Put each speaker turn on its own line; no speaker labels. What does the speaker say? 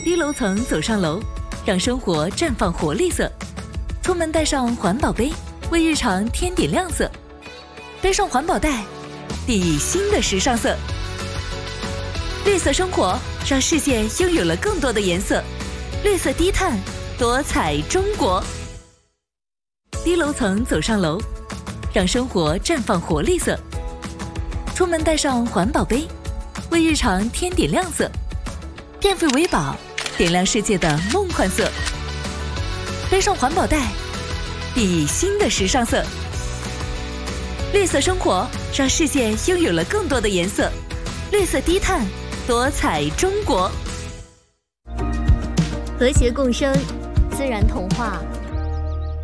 低楼层走上楼，让生活绽放活力色。出门带上环保杯，为日常添点亮色。背上环保袋，熠熠新的时尚色。绿色生活，让世界拥有了更多的颜色。绿色低碳，多彩中国。低楼层走上楼，让生活绽放活力色。出门带上环保杯，为日常添点亮色。电费为宝，点亮世界的梦幻色。背上环保袋，熠熠新的时尚色。绿色生活，让世界拥有了更多的颜色。绿色低碳，多彩中国。
和谐共生，自然童话。